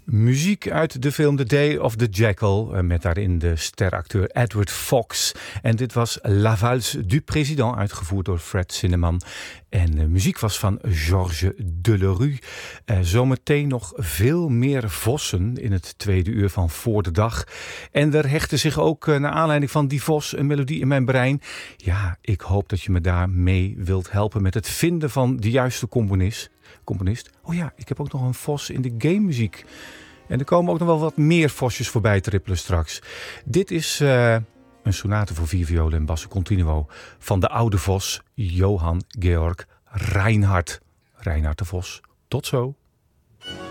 Muziek uit de film The Day of the Jackal met daarin de steracteur Edward Fox. En dit was La Valse du Président, uitgevoerd door Fred Zinnemann. En de muziek was van Georges Delerue. Zometeen nog veel meer vossen in het tweede uur van Voor de Dag. En er hechtte zich ook naar aanleiding van die vos een melodie in mijn brein. Ja, ik hoop dat je me daar mee wilt helpen met het vinden van de juiste componist. Oh ja, ik heb ook nog een vos in de game muziek. En er komen ook nog wel wat meer vosjes voorbij trippelen straks. Dit is een sonate voor 4 violen en basso continuo van de oude vos Johann Georg Reinhardt. Reinhard de Vos. Tot zo.